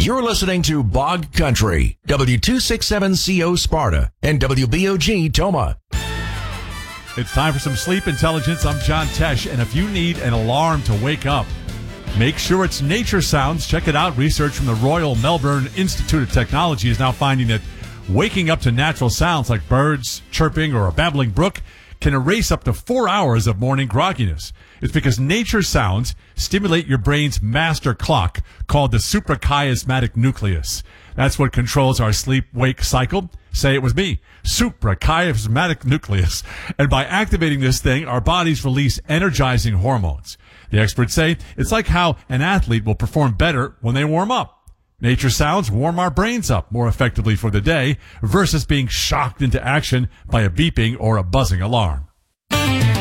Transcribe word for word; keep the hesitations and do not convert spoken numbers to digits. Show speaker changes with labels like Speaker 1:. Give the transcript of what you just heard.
Speaker 1: You're listening to Bog Country, W two sixty-seven C O Sparta and W B O G Toma.
Speaker 2: It's time for some sleep intelligence. I'm John Tesh, and if you need an alarm to wake up, make sure it's nature sounds. Check it out. Research from the Royal Melbourne Institute of Technology is now finding that waking up to natural sounds like birds chirping or a babbling brook can erase up to four hours of morning grogginess. It's because nature sounds stimulate your brain's master clock called the suprachiasmatic nucleus. That's what controls our sleep-wake cycle. Say it with me, suprachiasmatic nucleus. And by activating this thing, our bodies release energizing hormones. The experts say it's like how an athlete will perform better when they warm up. Nature sounds warm our brains up more effectively for the day versus being shocked into action by a beeping or a buzzing alarm.